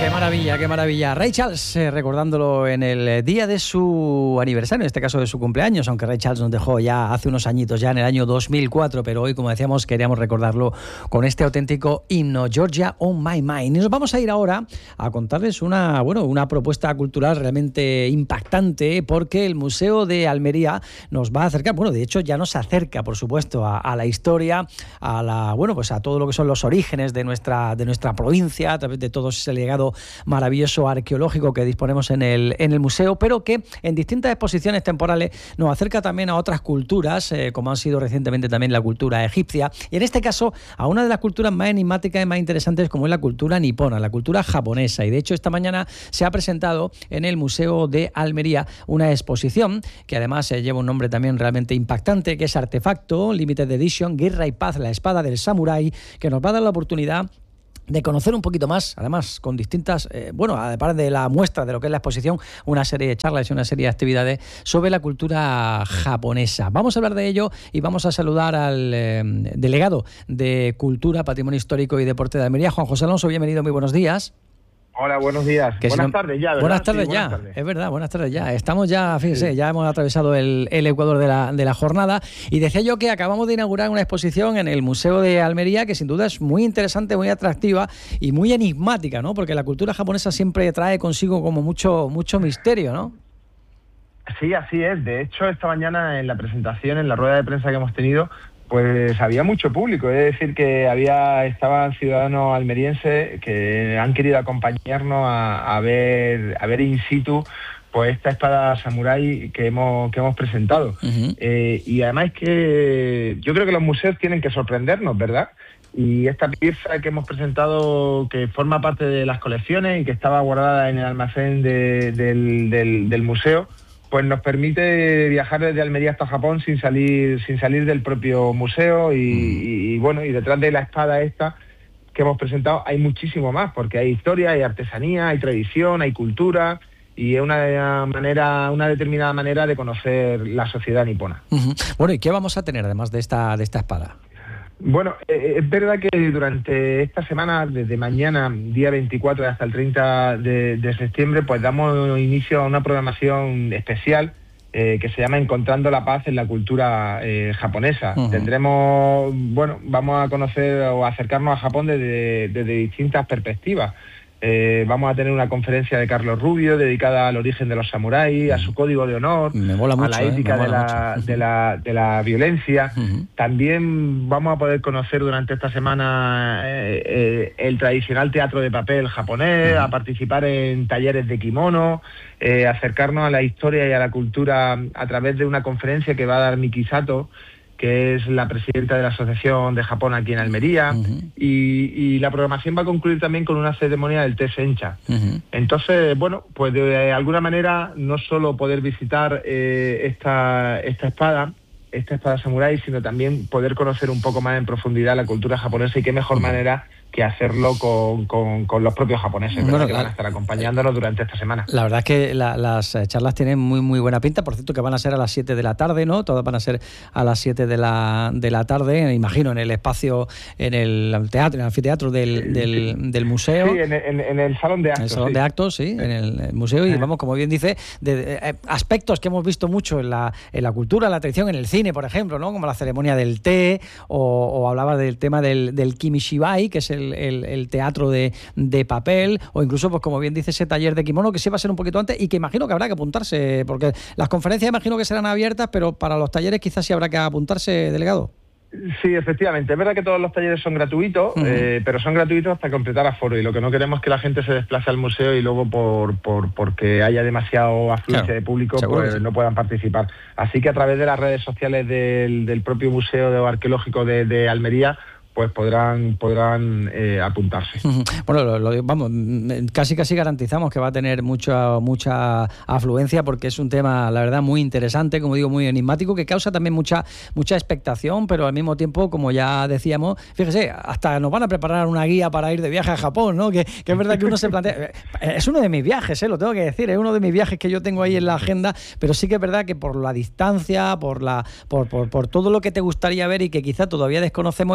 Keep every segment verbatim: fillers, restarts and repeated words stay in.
Qué maravilla, qué maravilla. Ray Charles, eh, recordándolo en el día de su aniversario, en este caso de su cumpleaños, aunque Ray Charles nos dejó ya hace unos añitos, ya en el año dos mil cuatro, pero hoy, como decíamos, queríamos recordarlo con este auténtico himno, Georgia on My Mind. Y nos vamos a ir ahora a contarles una, bueno, una propuesta cultural realmente impactante, porque el Museo de Almería nos va a acercar, bueno, de hecho ya nos acerca, por supuesto, a, a la historia, a la, bueno, pues a todo lo que son los orígenes de nuestra, de nuestra provincia, a través de todo ese legado maravilloso arqueológico que disponemos en el, en el museo, pero que en distintas exposiciones temporales nos acerca también a otras culturas, eh, como han sido recientemente también la cultura egipcia, y en este caso a una de las culturas más enigmáticas y más interesantes, como es la cultura nipona, la cultura japonesa. Y de hecho esta mañana se ha presentado en el Museo de Almería una exposición que además eh, lleva un nombre también realmente impactante, que es Artefacto Limited Edition Guerra y Paz, la espada del samurái, que nos va a dar la oportunidad de conocer un poquito más, además con distintas, eh, bueno, además de la muestra de lo que es la exposición, una serie de charlas y una serie de actividades sobre la cultura japonesa. Vamos a hablar de ello y vamos a saludar al eh, delegado de Cultura, Patrimonio Histórico y Deporte de Almería, Juan José Alonso. Bienvenido, muy buenos días. Hola, buenos días. Que buenas si no... tardes ya, ¿verdad? Buenas tardes sí, ya, buenas tardes. Es verdad, buenas tardes ya. Estamos ya, fíjese, sí. ya hemos atravesado el, el ecuador de la, de la jornada y decía yo que acabamos de inaugurar una exposición en el Museo de Almería que sin duda es muy interesante, muy atractiva y muy enigmática, ¿no? Porque la cultura japonesa siempre trae consigo como mucho, mucho misterio, ¿no? Sí, así es. De hecho, esta mañana en la presentación, en la rueda de prensa que hemos tenido, pues había mucho público, es decir, que había estaban ciudadanos almerienses que han querido acompañarnos a, a ver a ver in situ pues esta espada samurái que hemos que hemos presentado. Uh-huh. Eh, y además es que yo creo que los museos tienen que sorprendernos, ¿verdad? Y esta pieza que hemos presentado, que forma parte de las colecciones y que estaba guardada en el almacén de, del, del, del museo, pues nos permite viajar desde Almería hasta Japón sin salir sin salir del propio museo y, y, y bueno, y detrás de la espada esta que hemos presentado hay muchísimo más, porque hay historia, hay artesanía, hay tradición, hay cultura y es una manera, una determinada manera de conocer la sociedad nipona. Uh-huh. Bueno, ¿y qué vamos a tener además de esta de esta espada? Bueno, eh, es verdad que durante esta semana, desde mañana, día veinticuatro hasta el treinta de, de septiembre, pues damos inicio a una programación especial eh, que se llama Encontrando la Paz en la Cultura eh, Japonesa. Uh-huh. Tendremos, bueno, vamos a conocer o acercarnos a Japón desde, desde distintas perspectivas. Eh, vamos a tener una conferencia de Carlos Rubio dedicada al origen de los samuráis, a su código de honor, me mola mucho, a la ética eh, me de, la, de, la, de la violencia. Uh-huh. También vamos a poder conocer durante esta semana eh, eh, el tradicional teatro de papel japonés, uh-huh. a participar en talleres de kimono, eh, acercarnos a la historia y a la cultura a través de una conferencia que va a dar Miki Sato, que es la presidenta de la Asociación de Japón aquí en Almería, uh-huh. y, y la programación va a concluir también con una ceremonia del té sencha. Uh-huh. Entonces, bueno, pues de alguna manera no solo poder visitar eh, esta, esta espada, esta espada samurái, sino también poder conocer un poco más en profundidad la cultura japonesa, y qué mejor uh-huh. manera que hacerlo con, con, con los propios japoneses, bueno, ¿verdad? Que van a estar acompañándonos durante esta semana. La verdad es que la, las charlas tienen muy muy buena pinta, por cierto que van a ser a las siete de la tarde, ¿no? Todas van a ser a las siete de la, de la tarde, imagino, en el espacio, en el teatro, en el anfiteatro del, del, del museo. Sí, en el, en el salón de actos. En el salón sí. de actos, sí, en el, el museo, y vamos, como bien dice, de, de, de, aspectos que hemos visto mucho en la, en la cultura, en la tradición, en el cine, por ejemplo, ¿no? Como la ceremonia del té, o, o hablaba del tema del, del kimishibai, que es el El, el teatro de, de papel, o incluso, pues como bien dice, ese taller de kimono, que sí va a ser un poquito antes y que imagino que habrá que apuntarse, porque las conferencias imagino que serán abiertas, pero para los talleres quizás sí habrá que apuntarse, delegado. Sí, efectivamente. Es verdad que todos los talleres son gratuitos, uh-huh. eh, pero son gratuitos hasta completar aforo, y lo que no queremos es que la gente se desplace al museo y luego por, por porque haya demasiado afluencia claro, de público pues sí. no puedan participar. Así que a través de las redes sociales del, del propio Museo Arqueológico de, de Almería pues podrán podrán eh, apuntarse. Bueno, lo, lo, vamos, casi casi garantizamos que va a tener mucha mucha afluencia, porque es un tema, la verdad, muy interesante, como digo, muy enigmático, que causa también mucha mucha expectación, pero al mismo tiempo, como ya decíamos, fíjese, hasta nos van a preparar una guía para ir de viaje a Japón, ¿no? Que, que es verdad que uno se plantea, es uno de mis viajes, ¿eh? Lo tengo que decir, es uno de mis viajes que yo tengo ahí en la agenda, pero sí que es verdad que por la distancia, por la por por, por todo lo que te gustaría ver y que quizá todavía desconocemos, es muy importante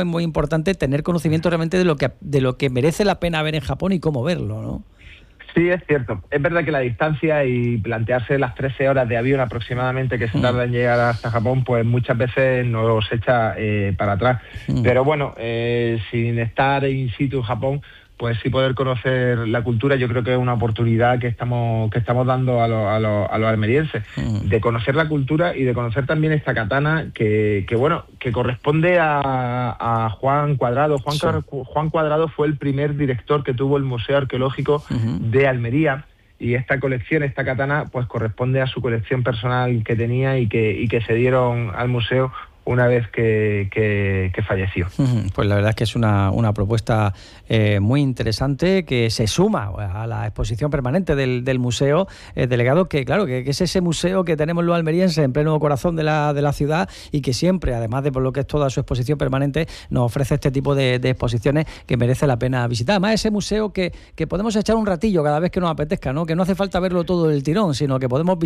importante tener conocimiento realmente de lo que de lo que merece la pena ver en Japón y cómo verlo, ¿no? Sí, es cierto. Es verdad que la distancia y plantearse las trece horas de avión aproximadamente que se tarda en llegar hasta Japón, pues muchas veces nos echa eh, para atrás. Mm. Pero bueno, eh, sin estar in situ en Japón, pues sí poder conocer la cultura, yo creo que es una oportunidad que estamos que estamos dando a los a los, a los almerienses, mm. de conocer la cultura y de conocer también esta katana que, que bueno, que corresponde a, a Juan Cuadrado. Juan, sí. Juan Cuadrado fue el primer director que tuvo el Museo Arqueológico uh-huh. de Almería, y esta colección, esta katana, pues corresponde a su colección personal que tenía y que, y que se dieron al museo una vez que, que, que falleció. Pues la verdad es que es una, una propuesta eh, muy interesante que se suma a la exposición permanente del, del museo, eh, delegado, que claro, que, que es ese museo que tenemos los almerienses en pleno corazón de la, de la ciudad y que siempre, además de por lo que es toda su exposición permanente, nos ofrece este tipo de, de exposiciones que merece la pena visitar. Además, ese museo que, que podemos echar un ratillo cada vez que nos apetezca, ¿no? Que no hace falta verlo todo del tirón, sino que podemos